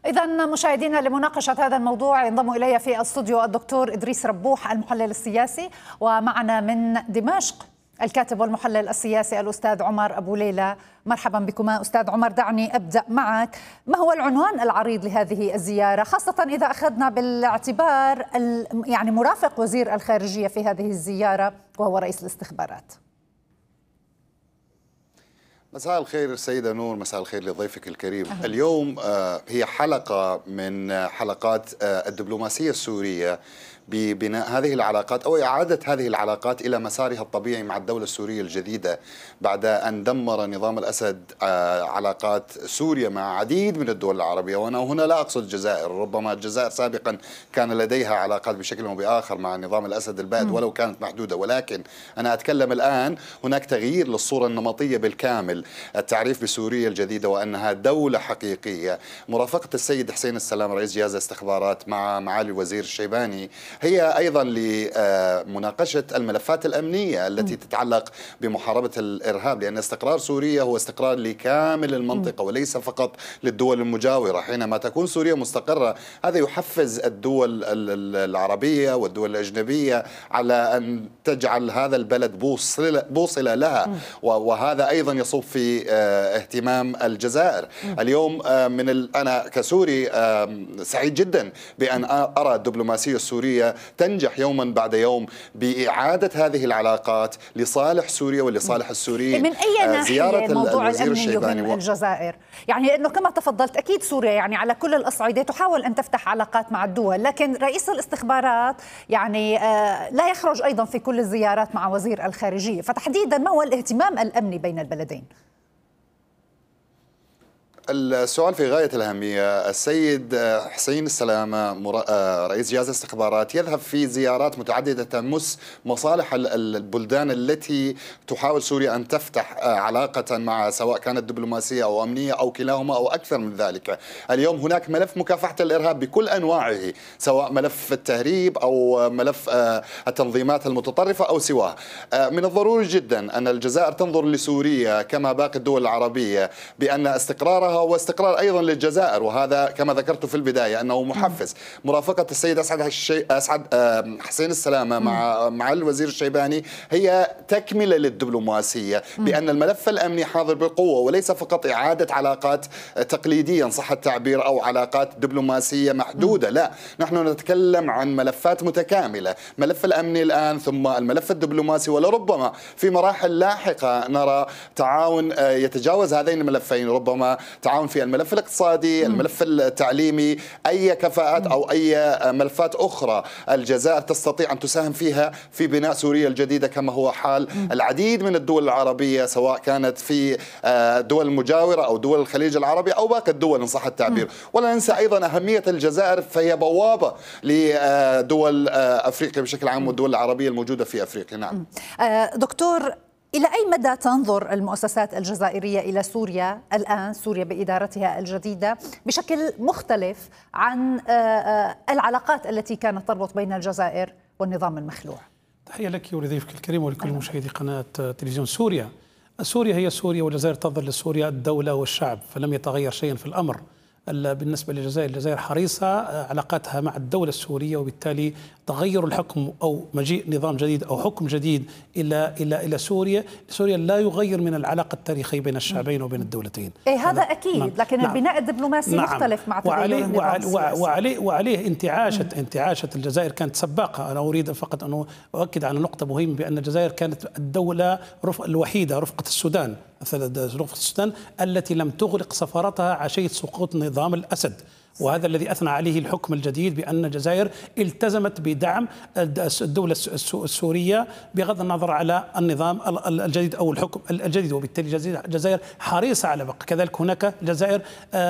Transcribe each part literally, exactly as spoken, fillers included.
إذا مشاهدينا، لمناقشة هذا الموضوع ينضم إلي في الاستوديو الدكتور إدريس ربوح المحلل السياسي، ومعنا من دمشق الكاتب والمحلل السياسي الأستاذ عمر أبو ليلى. مرحبا بكما أستاذ عمر. دعني أبدأ معك، ما هو العنوان العريض لهذه الزيارة، خاصة إذا أخذنا بالاعتبار يعني مرافق وزير الخارجية في هذه الزيارة وهو رئيس الاستخبارات؟ مساء الخير سيدة نور، مساء الخير لضيفك الكريم. أهلا. اليوم هي حلقة من حلقات الدبلوماسية السورية ببناء هذه العلاقات أو إعادة هذه العلاقات إلى مسارها الطبيعي مع الدولة السورية الجديدة، بعد أن دمر نظام الأسد علاقات سوريا مع عديد من الدول العربية. وأنا هنا لا أقصد الجزائر، ربما الجزائر سابقا كان لديها علاقات بشكل أو بآخر مع نظام الأسد البائد ولو كانت محدودة، ولكن أنا أتكلم الآن هناك تغيير للصورة النمطية بالكامل، التعريف بسوريا الجديدة وأنها دولة حقيقية. مرافقة السيد حسين السلام رئيس جهاز الاستخبارات مع معالي الوزير الشيباني هي أيضا لمناقشة الملفات الأمنية التي تتعلق بمحاربة الإرهاب، لأن استقرار سوريا هو استقرار لكامل المنطقة وليس فقط للدول المجاورة. حينما تكون سوريا مستقرة هذا يحفز الدول العربية والدول الأجنبية على أن تجعل هذا البلد بوصلة لها، وهذا أيضا يصب في اهتمام الجزائر. اليوم من أنا كسوري سعيد جدا بأن أرى الدبلوماسية السورية تنجح يوما بعد يوم بإعادة هذه العلاقات لصالح سوريا ولصالح السوريين. من أي ناحية موضوع الأمن يهم الجزائر؟ يعني لأنه كما تفضلت أكيد سوريا يعني على كل الأصعدة تحاول أن تفتح علاقات مع الدول، لكن رئيس الاستخبارات يعني لا يخرج أيضا في كل الزيارات مع وزير الخارجية، فتحديدا ما هو الاهتمام الأمني بين البلدين؟ السؤال في غاية الأهمية. السيد حسين السلامة رئيس جهاز الاستخبارات يذهب في زيارات متعددة تمس مصالح البلدان التي تحاول سوريا أن تفتح علاقة مع، سواء كانت دبلوماسية أو أمنية أو كلاهما أو أكثر من ذلك. اليوم هناك ملف مكافحة الإرهاب بكل أنواعه، سواء ملف التهريب أو ملف التنظيمات المتطرفة أو سواه. من الضروري جدا أن الجزائر تنظر لسوريا كما باقي الدول العربية بأن استقرارها واستقرار أيضا للجزائر، وهذا كما ذكرت في البداية أنه محفز. مرافقة السيد أسعد أسعد حسين السلامة مع مع الوزير الشيباني هي تكملة للدبلوماسية، بأن الملف الأمني حاضر بالقوة وليس فقط إعادة علاقات تقليدية إن صح التعبير أو علاقات دبلوماسية محدودة، لا، نحن نتكلم عن ملفات متكاملة، ملف الأمني الآن ثم الملف الدبلوماسي، ولربما في مراحل لاحقة نرى تعاون يتجاوز هذين الملفين، ربما تعاون في الملف الاقتصادي، الملف التعليمي، أي كفاءات أو أي ملفات أخرى الجزائر تستطيع أن تساهم فيها في بناء سوريا الجديدة كما هو حال العديد من الدول العربية، سواء كانت في الدول المجاورة أو دول الخليج العربي أو باقي الدول إن صح التعبير. ولا ننسى أيضا أهمية الجزائر، فهي بوابة لدول أفريقيا بشكل عام والدول العربية الموجودة في أفريقيا. نعم دكتور، إلى أي مدى تنظر المؤسسات الجزائرية إلى سوريا الآن، سوريا بإدارتها الجديدة، بشكل مختلف عن العلاقات التي كانت تربط بين الجزائر والنظام المخلوع؟ تحية لك ولضيفك الكريم ولكل مشاهدي قناة تلفزيون سوريا. سوريا هي سوريا والجزائر تظل لسوريا الدولة والشعب، فلم يتغير شيء في الأمر. بالنسبة للجزائر، الجزائر حريصة علاقاتها مع الدولة السورية، وبالتالي تغير الحكم أو مجيء نظام جديد أو حكم جديد إلى إلى إلى سوريا، سوريا لا يغير من العلاقة التاريخية بين الشعبين وبين الدولتين. إيه هذا أكيد، نعم. لكن نعم. البناء الدبلوماسي نعم. مختلف مع وعليه وعليه وعليه, وعليه انتعاشة انتعاشة الجزائر كانت سباقة. أنا أريد فقط أن أؤكد على نقطة مهمة، بأن الجزائر كانت الدولة رفق الوحيدة رفقة السودان رفقة السودان التي لم تغلق سفارتها عشية سقوط نظام الأسد، وهذا الذي أثنى عليه الحكم الجديد، بأن الجزائر التزمت بدعم الدولة السورية بغض النظر على النظام الجديد أو الحكم الجديد، وبالتالي الجزائر حريصة على بقى. كذلك هناك الجزائر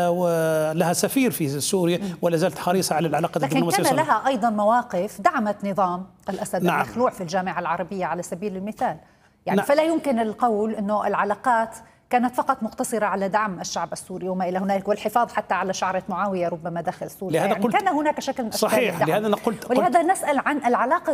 لها سفير في سوريا ولا زالت حريصة على العلاقة الدبلوماسية، لكن كان لها أيضا مواقف دعمت نظام الأسد نعم. المخلوع في الجامعة العربية على سبيل المثال، يعني نعم. فلا يمكن القول أنه العلاقات كانت فقط مقتصرة على دعم الشعب السوري وما إلى هنالك، والحفاظ حتى على شعرة معاوية ربما داخل سوريا. يعني كان هناك شكل من أشكال صحيح. لهذا أنا قلت ولهذا نسأل عن العلاقة